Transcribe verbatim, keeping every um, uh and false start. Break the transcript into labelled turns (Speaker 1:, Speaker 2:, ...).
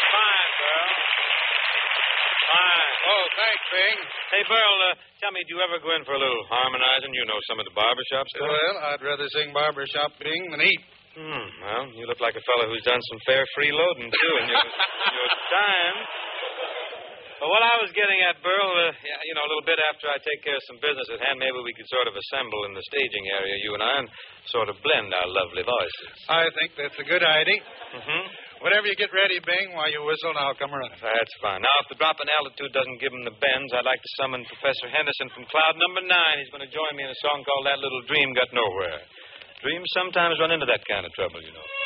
Speaker 1: Fine, Burl. Fine.
Speaker 2: Oh, thanks, Bing.
Speaker 1: Hey, Burl, uh, tell me, do you ever go in for a little harmonizing? You know some of the barber shops. do.
Speaker 2: Well, I'd rather sing barbershop, Bing, than eat.
Speaker 1: Hmm, well, you look like a fellow who's done some fair freeloading, too, in your, your time. But what I was getting at, Burl, uh, yeah, you know, a little bit after I take care of some business at hand, maybe we could sort of assemble in the staging area, you and I, and sort of blend our lovely voices.
Speaker 2: I think that's a good idea.
Speaker 1: Mm-hmm.
Speaker 2: Whenever you get ready, Bing, while you whistle, and I'll come around.
Speaker 1: That's fine. Now, if the drop in altitude doesn't give him the bends, I'd like to summon Professor Henderson from cloud number nine. He's going to join me in a song called That Little Dream Got Nowhere. Dreams sometimes run into that kind of trouble, you know.